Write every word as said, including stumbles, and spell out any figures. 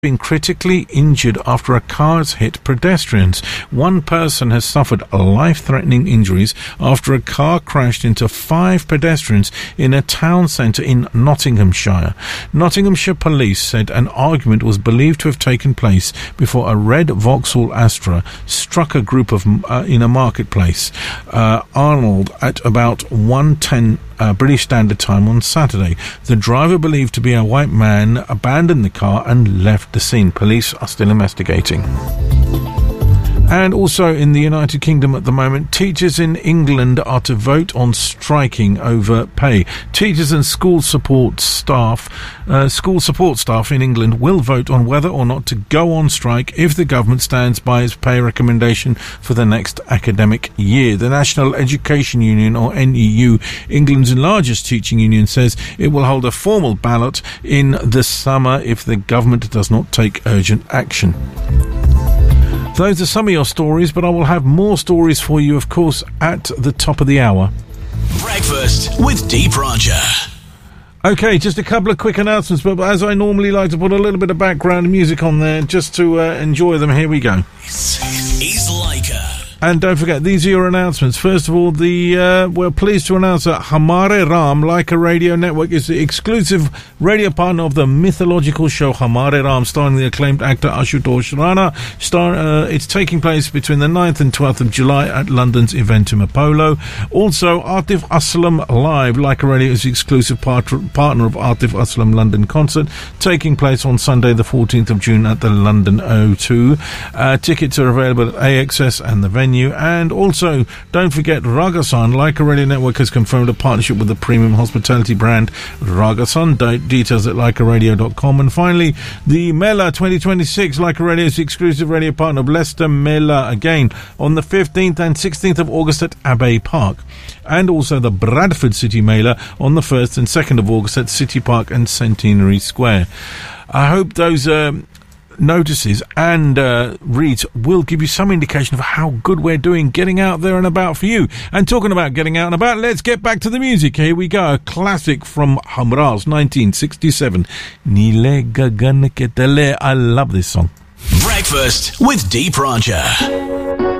been critically injured after a car has hit pedestrians. One person has suffered life-threatening injuries after a car crashed into five pedestrians in a town centre in Nottinghamshire. Nottinghamshire police said an argument was believed to have taken place before a red Vauxhall Astra struck a group of uh, in a marketplace, uh, Arnold, at about one ten Uh, British Standard Time on Saturday. The driver, believed to be a white man, abandoned the car and left the scene. Police are still investigating. And also in the United Kingdom at the moment, teachers in England are to vote on striking over pay. Teachers and school support staff, uh, school support staff in England will vote on whether or not to go on strike if the government stands by its pay recommendation for the next academic year. The National Education Union, or N E U, England's largest teaching union, says it will hold a formal ballot in the summer if the government does not take urgent action. Those are some of your stories, but I will have more stories for you, of course, at the top of the hour. Breakfast with Deep Roger. Okay, just a couple of quick announcements, but as I normally like to put a little bit of background music on there just to uh, enjoy them. Here we go. He's Leica. And don't forget, these are your announcements. First of all, the uh, we're pleased to announce that Hamare Ram, Leica Radio Network, is the exclusive radio partner of the mythological show Hamare Ram, starring the acclaimed actor Ashutosh Rana. Star, uh, it's taking place between the ninth and twelfth of July at London's Eventim Apollo. Also, Atif Aslam Live, Leica Radio is the exclusive part- partner of Atif Aslam London concert, taking place on Sunday the fourteenth of June at the London O two. Uh, tickets are available at A X S and the venue. And also, don't forget Ragasan. Leica Radio Network has confirmed a partnership with the premium hospitality brand Ragasan. De- details at leica radio dot com. And finally, the Mela twenty twenty-six. Leica Radio is the exclusive radio partner of Leicester Mela, again on the fifteenth and sixteenth of August at Abbey Park. And also the Bradford City Mela on the first and second of August at City Park and Centenary Square. I hope those Um, notices and uh, reads will give you some indication of how good we're doing getting out there and about for you. And talking about getting out and about, let's get back to the music. Here we go, a classic from Hamraz, nineteen sixty-seven. Nile Gagan Ketele. I love this song. Breakfast with Deep Roger.